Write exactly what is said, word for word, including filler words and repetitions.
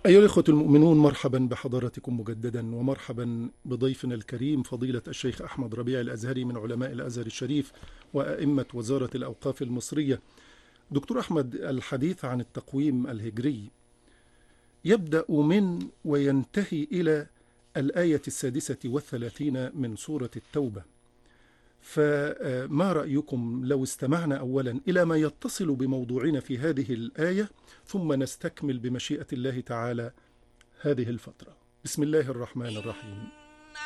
أيها الإخوة المؤمنون، مرحبا بحضراتكم مجددا، ومرحبا بضيفنا الكريم فضيلة الشيخ أحمد ربيع الأزهري من علماء الأزهر الشريف وأئمة وزارة الأوقاف المصرية. دكتور أحمد، الحديث عن التقويم الهجري يبدأ من وينتهي إلى الآية السادسة والثلاثين من سورة التوبة، فما رأيكم لو استمعنا أولا إلى ما يتصل بموضوعنا في هذه الآية، ثم نستكمل بمشيئة الله تعالى هذه الفترة. بسم الله الرحمن الرحيم.